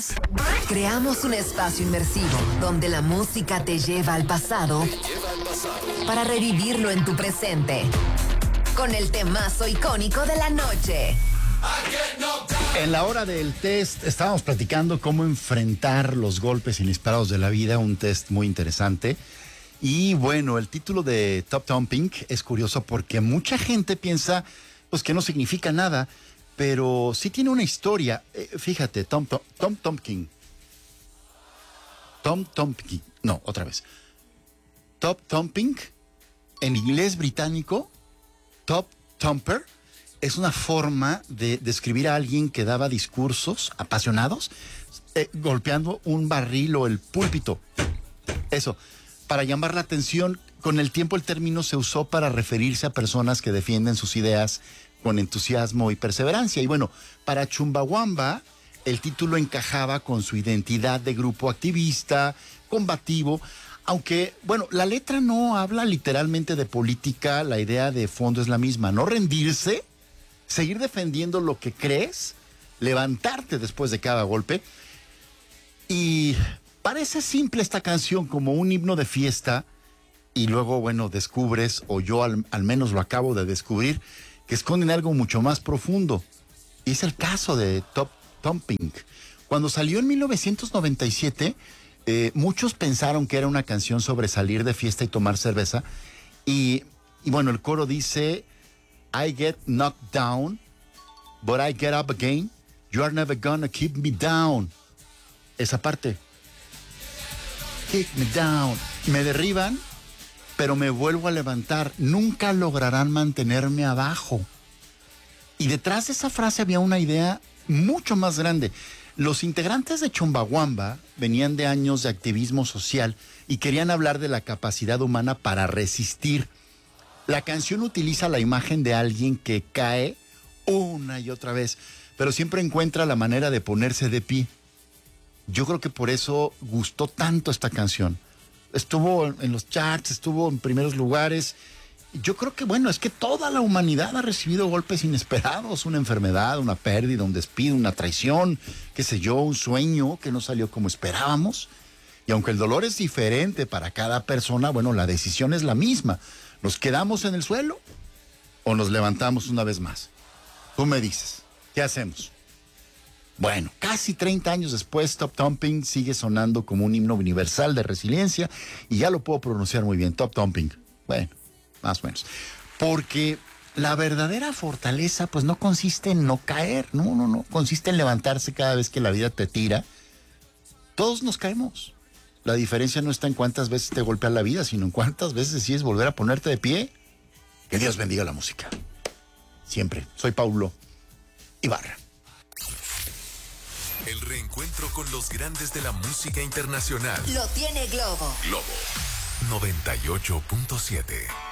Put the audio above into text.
Creamos un espacio inmersivo donde la música te lleva al pasado para revivirlo en tu presente. Con el temazo icónico de la noche. En la hora del test estábamos platicando cómo enfrentar los golpes inesperados de la vida, un test muy interesante. Y bueno, el título de Top Thumping es curioso porque mucha gente piensa pues que no significa nada, pero sí tiene una historia. Fíjate, Tom Thumping. No, otra vez. Top Thumping, en inglés británico, Top Thumper, es una forma de describir a alguien que daba discursos apasionados, golpeando un barril o el púlpito. Eso, para llamar la atención. Con el tiempo el término se usó para referirse a personas que defienden sus ideas con entusiasmo y perseverancia. Y bueno, para Chumbawamba, el título encajaba con su identidad de grupo activista, combativo, aunque, bueno, la letra no habla literalmente de política, la idea de fondo es la misma, no rendirse, seguir defendiendo lo que crees, levantarte después de cada golpe. Y parece simple esta canción, como un himno de fiesta, y luego, bueno, descubres, o yo al menos lo acabo de descubrir, que esconden algo mucho más profundo. Y es el caso de Top Thumping. Cuando salió en 1997, muchos pensaron que era una canción sobre salir de fiesta y tomar cerveza. Y bueno, el coro dice: I get knocked down, but I get up again. You are never gonna keep me down. Esa parte. Kick me down. Me derriban, pero me vuelvo a levantar. Nunca lograrán mantenerme abajo. Y detrás de esa frase había una idea mucho más grande. Los integrantes de Chumbawamba venían de años de activismo social y querían hablar de la capacidad humana para resistir. La canción utiliza la imagen de alguien que cae una y otra vez, pero siempre encuentra la manera de ponerse de pie. Yo creo que por eso gustó tanto esta canción. Estuvo en los charts, estuvo en primeros lugares. Yo creo que, bueno, es que toda la humanidad ha recibido golpes inesperados, una enfermedad, una pérdida, un despido, una traición, qué sé yo, un sueño que no salió como esperábamos. Y aunque el dolor es diferente para cada persona, bueno, la decisión es la misma. ¿Nos quedamos en el suelo o nos levantamos una vez más? Tú me dices, ¿qué hacemos? Bueno, casi 30 años después, Top Thumping sigue sonando como un himno universal de resiliencia, y ya lo puedo pronunciar muy bien, Top Thumping. Bueno, más o menos. Porque la verdadera fortaleza, pues no consiste en no caer, no. Consiste en levantarse cada vez que la vida te tira. Todos nos caemos. La diferencia no está en cuántas veces te golpea la vida, sino en cuántas veces decides volver a ponerte de pie. Que Dios bendiga la música. Siempre. Soy Paulo Ibarra. El reencuentro con los grandes de la música internacional. Lo tiene Globo. Globo 98.7.